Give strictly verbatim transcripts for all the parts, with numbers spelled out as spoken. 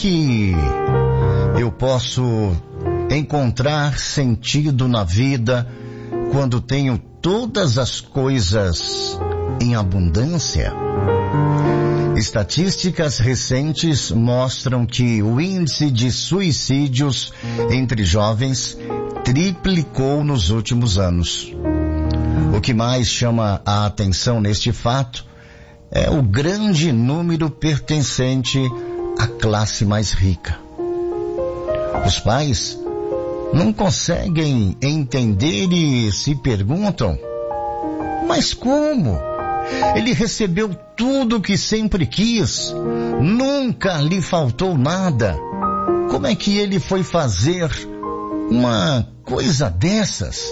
que eu posso encontrar sentido na vida quando tenho todas as coisas em abundância? Estatísticas recentes mostram que o índice de suicídios entre jovens triplicou nos últimos anos. O que mais chama a atenção neste fato é o grande número pertencente à classe mais rica. Os pais não conseguem entender e se perguntam: mas como? Ele recebeu tudo o que sempre quis, nunca lhe faltou nada. Como é que ele foi fazer uma coisa dessas?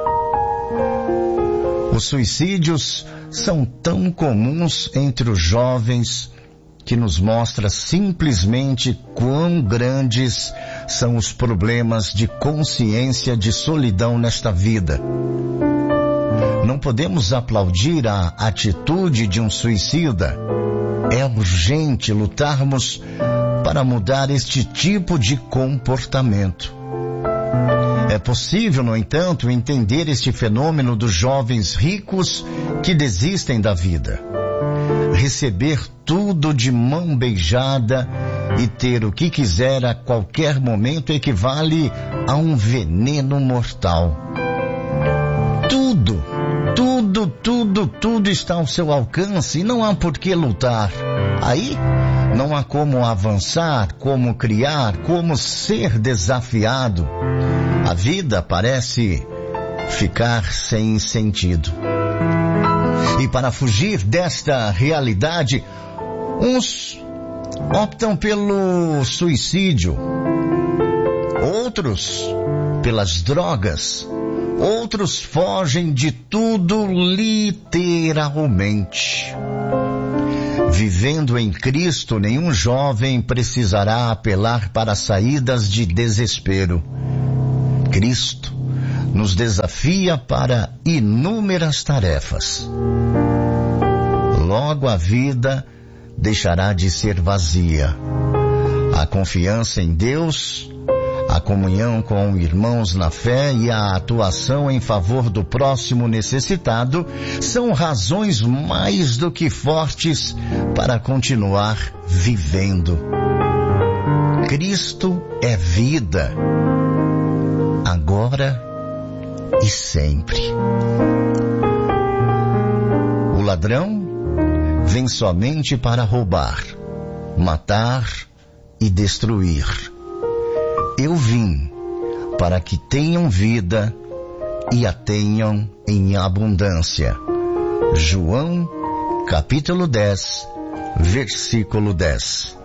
Os suicídios são tão comuns entre os jovens que nos mostra simplesmente quão grandes são os problemas de consciência de solidão nesta vida. Não podemos aplaudir a atitude de um suicida. É urgente lutarmos para mudar este tipo de comportamento. É possível, no entanto, entender este fenômeno dos jovens ricos que desistem da vida. Receber tudo de mão beijada e ter o que quiser a qualquer momento equivale a um veneno mortal. Tudo, tudo, tudo, tudo está ao seu alcance e não há por que lutar. Aí não há como avançar, como criar, como ser desafiado. A vida parece ficar sem sentido. E para fugir desta realidade, uns optam pelo suicídio, outros pelas drogas, outros fogem de tudo literalmente. Vivendo em Cristo, nenhum jovem precisará apelar para saídas de desespero. Cristo nos desafia para inúmeras tarefas. Logo a vida deixará de ser vazia. A confiança em Deus, a comunhão com irmãos na fé e a atuação em favor do próximo necessitado são razões mais do que fortes para continuar vivendo. Cristo é vida, agora e sempre. O ladrão vem somente para roubar, matar e destruir. Eu vim para que tenham vida e a tenham em abundância. João, capítulo dez, versículo dez.